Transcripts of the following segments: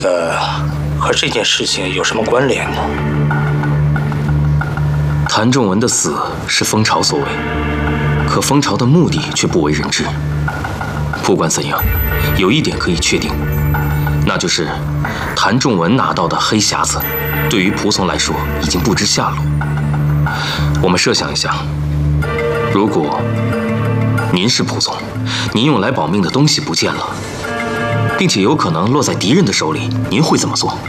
和这件事情有什么关联呢？ 谭仲文的死是蜂巢所为，可蜂巢的目的却不为人知。不管怎样，有一点可以确定，那就是谭仲文拿到的黑匣子，对于仆从来说已经不知下落。我们设想一下，如果您是仆从，您用来保命的东西不见了，并且有可能落在敌人的手里，您会怎么做？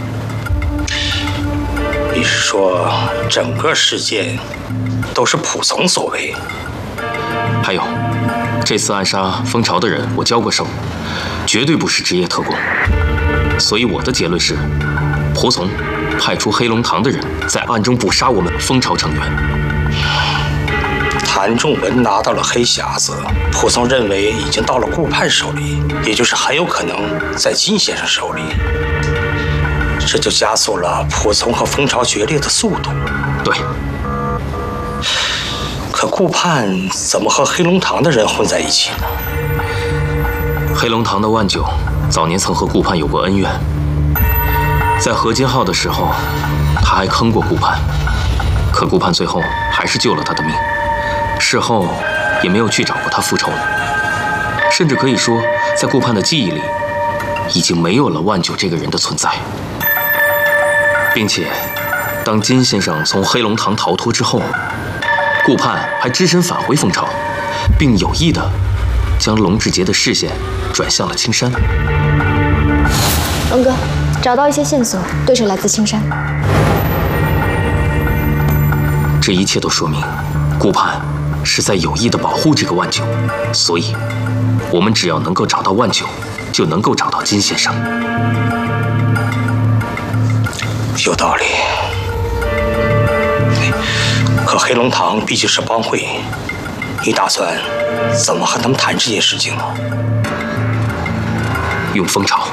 你是说整个事件都是仆从所为？ 还有，这次暗杀蜂巢的人我交过手，绝对不是职业特工。所以我的结论是，仆从派出黑龙堂的人在暗中捕杀我们蜂巢成员。 谭仲文拿到了黑匣子，仆从认为已经到了顾盼手里，也就是很有可能在金先生手里。这就加速了仆从和蜂巢决裂的速度。 对。 可顾盼怎么和黑龙堂的人混在一起呢？ 黑龙堂的万九早年曾和顾盼有过恩怨，在河间号的时候，他还坑过顾盼，可顾盼最后还是救了他的命，事后也没有去找过他复仇，甚至可以说，在顾盼的记忆里，已经没有了万九这个人的存在。并且，当金先生从黑龙堂逃脱之后，顾盼还只身返回蜂巢，并有意地将龙志杰的视线转向了青山。 龙哥，找到一些线索，对手来自青山。 这一切都说明，顾盼是在有意地保护这个万九，所以，我们只要能够找到万九，就能够找到金先生。 有道理。可黑龙堂毕竟是帮会，你打算怎么和他们谈这件事情呢？ 用蜂巢。